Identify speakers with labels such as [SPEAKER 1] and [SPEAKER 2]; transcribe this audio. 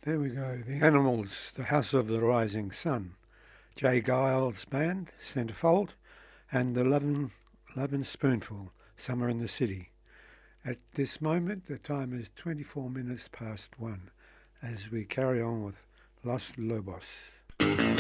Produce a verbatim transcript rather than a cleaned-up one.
[SPEAKER 1] There we go. The Animals, The House of the Rising Sun. Jay Giles Band, Centerfold, and the Lovin', Lovin' Spoonful, Summer in the City. At this moment, the time is twenty-four minutes past one as we carry on with Los Lobos.